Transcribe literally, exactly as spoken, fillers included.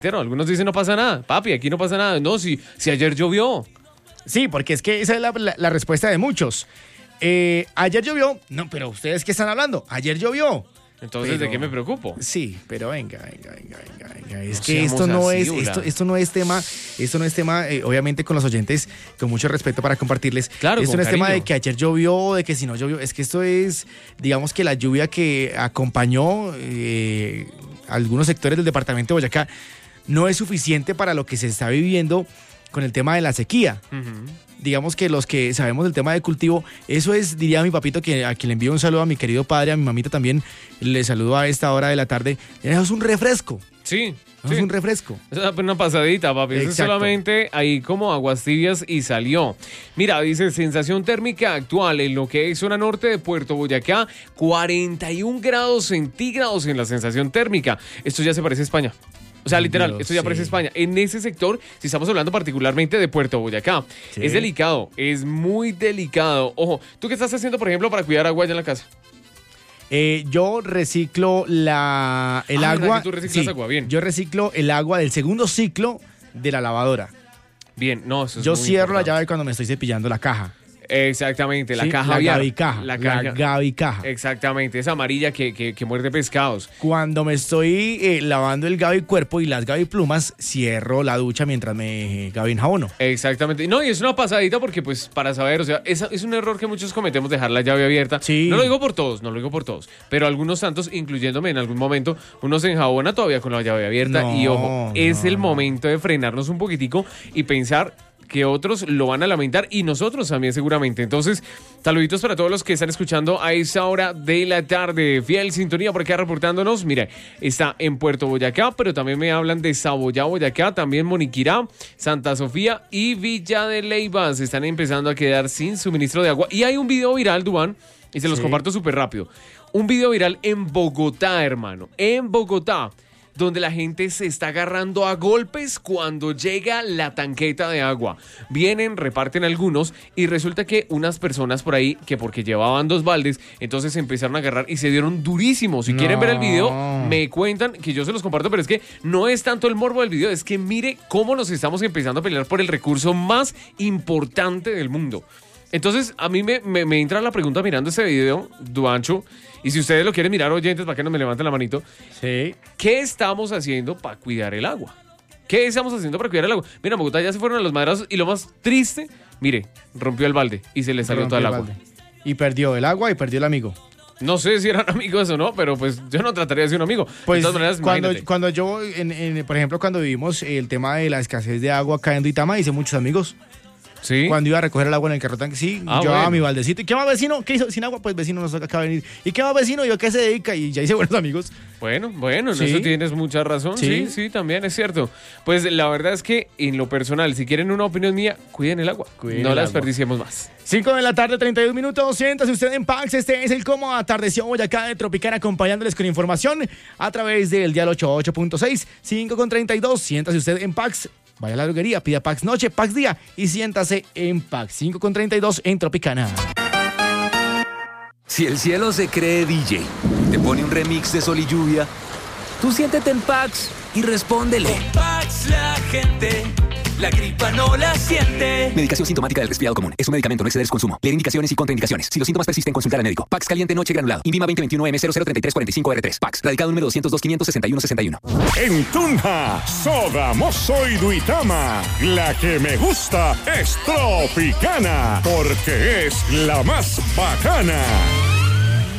Algunos dicen no pasa nada. Papi, aquí no pasa nada. No, si, si ayer llovió. Sí, porque es que esa es la, la, la respuesta de muchos. Eh, ayer llovió. No, pero ¿ustedes qué están hablando? Ayer llovió. Entonces, pero, ¿de qué me preocupo? Sí, pero venga, venga, venga, venga, venga. Es no que esto no así, es, esto, esto no es tema, esto no es tema, eh, obviamente con los oyentes, con mucho respeto para compartirles. Claro, esto no es cariño. tema de que ayer llovió, de que si no llovió. Es que esto es, digamos que la lluvia que acompañó eh, algunos sectores del departamento de Boyacá no es suficiente para lo que se está viviendo con el tema de la sequía. Uh-huh. Digamos que los que sabemos del tema de cultivo, eso es, diría mi papito, que a quien le envío un saludo, a mi querido padre, a mi mamita también, le saludo a esta hora de la tarde. Eso es un refresco. Sí. Eso sí. Es un refresco. Es una pasadita, papi. Eso es solamente ahí como aguas tibias y salió. Mira, dice, sensación térmica actual en lo que es zona norte de Puerto Boyacá, cuarenta y un grados centígrados en la sensación térmica. Esto ya se parece a España. O sea, literal, Dios, esto ya sí. parece España. En ese sector, si estamos hablando particularmente de Puerto Boyacá, sí. es delicado, es muy delicado. Ojo, ¿tú qué estás haciendo, por ejemplo, para cuidar agua allá en la casa? Eh, yo reciclo la, el ah, agua. Que tú reciclas sí, agua, bien. Yo reciclo el agua del segundo ciclo de la lavadora. Bien, no, eso es Yo muy cierro importante. la llave cuando me estoy cepillando la caja. Exactamente, la sí, caja la Gaby caja, la, la caja. Gaby caja. Exactamente, esa amarilla que, que, que muerde pescados. Cuando me estoy eh, lavando el Gaby cuerpo y las Gaby plumas, cierro la ducha mientras me eh, Gaby enjabono. Exactamente. No, y es una pasadita porque, pues, para saber, o sea, es, es un error que muchos cometemos, dejar la llave abierta. Sí. No lo digo por todos, no lo digo por todos, pero algunos tantos, incluyéndome en algún momento, uno se enjabona todavía con la llave abierta no, y, ojo, no. es el momento de frenarnos un poquitico y pensar que otros lo van a lamentar y nosotros también seguramente. Entonces, saluditos para todos los que están escuchando a esa hora de la tarde. Fiel sintonía por acá reportándonos. Mira, está en Puerto Boyacá, pero también me hablan de Saboyá, Boyacá, también Moniquirá, Santa Sofía y Villa de Leyva. Se están empezando a quedar sin suministro de agua. Y hay un video viral, Duván, y se los sí. comparto súper rápido. Un video viral en Bogotá, hermano. En Bogotá, donde la gente se está agarrando a golpes cuando llega la tanqueta de agua. Vienen, reparten algunos y resulta que unas personas por ahí, que porque llevaban dos baldes, entonces se empezaron a agarrar y se dieron durísimos. Si no. quieren ver el video, me cuentan que yo se los comparto, pero es que no es tanto el morbo del video, es que mire cómo nos estamos empezando a pelear por el recurso más importante del mundo. Entonces, a mí me, me, me entra la pregunta mirando ese video, Duancho, y si ustedes lo quieren mirar, oyentes, para que no me levanten la manito. Sí. ¿Qué estamos haciendo para cuidar el agua? ¿Qué estamos haciendo para cuidar el agua? Mira, en Bogotá ya se fueron a los madrazos y lo más triste, mire, rompió el balde y se le salió toda el agua. Balde. Y perdió el agua y perdió el amigo. No sé si eran amigos o no, pero pues yo no trataría de ser un amigo. Pues de todas maneras, cuando, imagínate. cuando yo, en, en, por ejemplo, cuando vivimos el tema de la escasez de agua acá en Duitama, hice muchos amigos. ¿Sí? Cuando iba a recoger el agua en el carro tanque, sí, ah, llevaba bueno. mi baldecito. ¿Y qué más, vecino? ¿Qué hizo? Sin agua, pues vecino nos acaba de venir. ¿Y qué más, vecino? ¿Yo a qué se dedica? Y ya hice buenos amigos. Bueno, bueno, en ¿Sí? eso tienes mucha razón. Sí. sí, sí, también es cierto. Pues la verdad es que en lo personal, si quieren una opinión mía, cuiden el agua. Cuiden no el la agua. desperdiciemos más. cinco de la tarde, treinta y un minutos. Siéntase usted en Pax. Este es el Cómo Atardeció Boyacá de Tropicana, acompañándoles con información a través del dial ochenta y ocho punto seis. cinco con treinta y dos. Siéntase usted en Pax. Vaya a la droguería, pida Pax Noche, Pax Día y siéntase en Pax. cinco con treinta y dos en Tropicana. Si el cielo se cree D J, te pone un remix de Sol y Lluvia, tú siéntete en Pax y respóndele. Con Pax la gente, la gripa no la siente. Medicación sintomática del resfriado común. Es un medicamento, no exceder su consumo. Leer indicaciones y contraindicaciones. Si los síntomas persisten, consultar al médico. Pax Caliente Noche Granulado. INVIMA veinte veintiuno M cero cero treinta y tres cuarenta y cinco R tres. Pax. Radicado número doscientos dos quinientos sesenta y uno sesenta y uno. En Tunja, Soda Mozo y Duitama. La que me gusta es Tropicana. Porque es la más bacana.